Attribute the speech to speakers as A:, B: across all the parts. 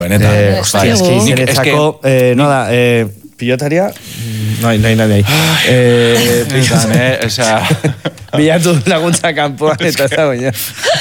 A: Benetan.
B: Zeretzako, no da, pilotaria? Nahi. Bilatu laguntza kanpoan eta ez da baina.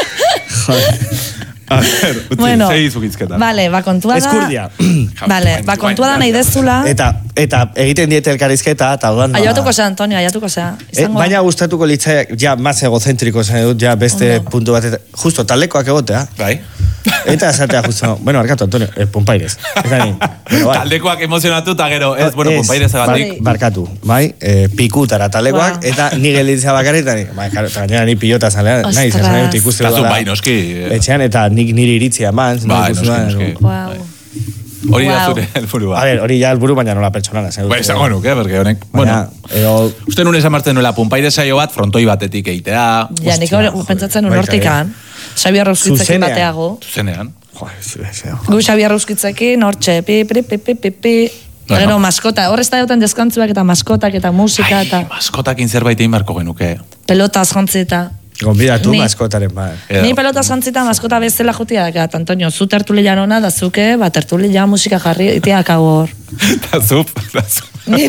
A: A ver,
C: bueno,
A: segi zukizketa.
C: Vale, kontua da...
B: Eskurdia.
C: Vale, kontua da nahi dezula...
B: Eta egiten diete elkarrizketa, eta duan...
C: Aiatuko zea, Antonio, aiatuko zea.
B: Baina gustatuko litzaiak, ja, maz egocentriko zen dut, ja, beste puntu bat, justo, talekoak egotea.
A: Bai.
B: Eta esatea justo, bueno, arkatu, Antonio, Pumpaires.
A: Taldekoak emozionatu, eta gero, ez, bueno, Pumpaires egatik.
B: Barkatu, bai, pikutara talekoak, eta ni gelditzea bakarrik, eta gainera ni pilota zalea, nahi, zazan dut ikuste dut.
A: Bai, noski.
B: Etxean, eta nik niri iritzia eman.
A: Bai, noski. Hori da zure helburua.
B: A ver, hori ja helburu, baina nola pertsonala.
A: Bai, esango nuke, porque honek... Bueno, uste nun esan martzen nuela Pumpaires saio bat, frontoi batetik eitea.
C: Ja, nik pentsatzen nun hortikan. Xabi Arrauskitzekin bateago.
A: Zuzenean.
C: Gu Xabi Arrauskitzekin, hortxe, pi. Gero maskota, horrez da duten deskantzuak eta maskotak eta musika eta...
A: Maskotakin zerbait egin marko genuke.
C: Pelotaz jantzita.
B: Gonbidatu maskotaren, bai.
C: Ni pelotaz jantzita maskota bezala jutia dakat, Antonio, zu tertulian ona da zuke, tertulia musika jarri, itiak agor.
A: Da zup.
C: Ni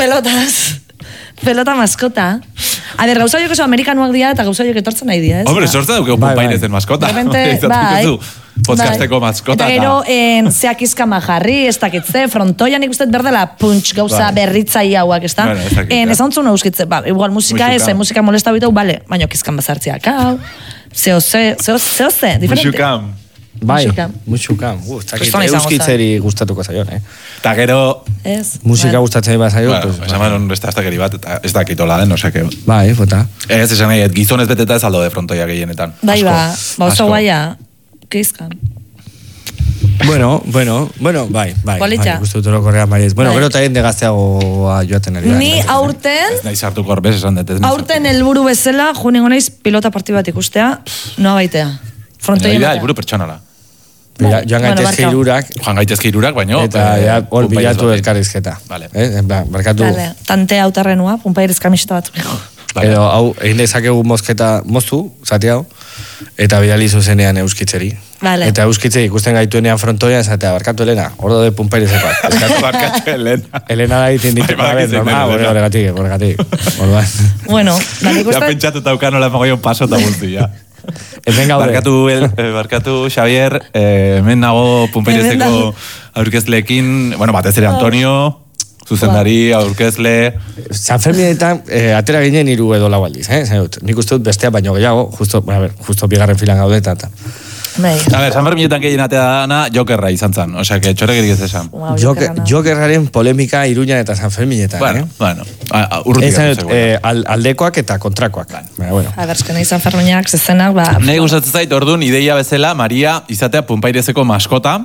C: pelota maskota. A ber, gauza joko amerikanuak dira eta gauza joko etortzen nahi dira, ez?
A: Hombre, sortza duke Pumpaires den maskota. Podcasteko maskota.
C: Eta gero, zeak izkama jarri, ez dakitze, frontoian ikustet berdela punch gauza berritzai hauak, ez da? Ez ontzun euskitze, igual musika ez, musika molesta bitau, bale, baina kizkan bazartziak, hau, zeoze, diferente.
A: Muxukam.
B: Bai, muxukam. Euskitzeri gustatuko zaion,
A: Eta gero...
B: Musika gustatzen bat zaion.
A: Esan manon beste astakeri bat, eta ez dakitola den, osea que...
B: Bai, bota.
A: Ez esan nahi, gizonez beteta ez aldo de frontoia gehienetan.
C: Bai, oso guaia, keizkan.
B: Bueno, bai. Gustu dut korrean baiez. Bueno, gero taien de gazteagoa joaten ari.
C: Ni aurten...
A: Ez nahi sartu korbez, esan dut.
C: Aurten helburu bezala, juningo naiz pilota partidu bat ikustea, noa baitea. Frontoia
A: batea. Helburu pertsonala.
B: Joan gaitezke irurak, baino... Eta hor bilatu elkarrizketa.
A: Vale.
B: Barkatu...
C: Tante autarrenua, Pumpaires kamiseta bat.
B: Edo, hau, egin dezakegu moztu, zati hau, eta bidali zuzenean euskitzeri.
C: Vale.
B: Eta euskitzeri ikusten gaituenean frontoia, esatea, barkatu Elena, ordo de Pumpairesekoa.
A: Barkatu Elena.
B: Elena da ditin ditu. Horregatik. Bueno,
A: ja pentsatu tauka nola magoion paso eta guzti, ja. Barkatu, Xavier, hemen nago Pumpaireseko aurkezleekin, bueno, batez ere Antonio, zuzendari, aurkezle...
B: San Ferminetan, atera ginen 3 edo 4 aldiz, nik uste dut bestea baino gehiago, justo bigarren filan gaude eta...
A: A ver, San Ferminetan gehien atea dana Jokerra izan zan, osea, que txoregerik ez esan.
B: Jokerraren polemika Iruñan eta San Ferminetan,
A: Bueno, urrutik
B: aldekoak eta kontrakoak.
C: A ber, eskena San Ferminak zezenak,
A: Nei gustatzen zait, orduan, ideia bezala, Maria izatea Pumpaireseko maskota.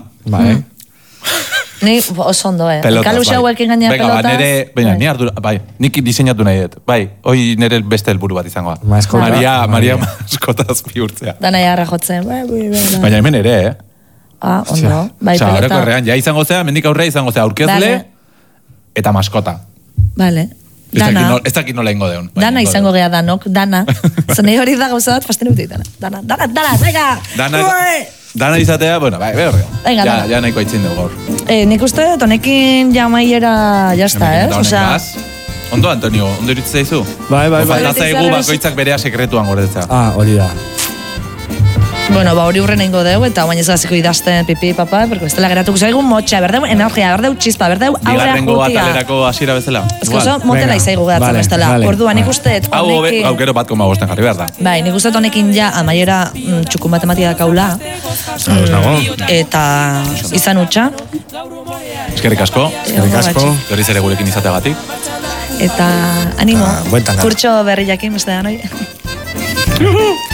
C: Ni oso ondo, Kalu xauekin gainea pelotaz.
A: Venga, ni ardura, nik diseinatu nahi dut. Hoi nire beste helburu bat izangoa. Maria maskotaz bihurtzea.
C: Da nahi harra jotzen.
A: Baina hemen ere,
C: ondo.
A: Horreko errean, ja izango zea, mendik aurrea izango zea, aurkezle eta maskota.
C: Vale.
A: Dana. Ez dakit nola ingo deun.
C: Dana izango gea danok, dana. Zenei hori da gauza bat, fasten utik dana. Dana,
A: Dana izatea, bueno, bai, ja nahiko aitzin dugu gaur.
C: Nik uste dut, honekin jamaiera jazta,
A: Ondo, Antonio, ondo iritz zaizu?
B: Bai.
A: Faltaza egu bakoitzak berea sekretuan gordetza.
B: Hori da.
C: Bueno, hori urren eingo deu, eta baina ez gaziko idazten pipi, papa, porque bestela geratuko zaigu motxa, berdeu energia, berdeu txispa, berdeu aurrea jutia.
A: Bigarrengo atalerako hasiera bezala.
C: Ez que oso motela izaigu gehatzen bestela. Orduan, nik usteet honekin...
A: Hau gero 1,5 jarri behar da.
C: Bai, nik usteet honekin ja amaiera txukun matematika kaula. Eta izan utxa.
A: Eskerrik asko. Berriz ere gurekin izateagatik.
C: Eta animo, kurtso berri jakin beste da, noi?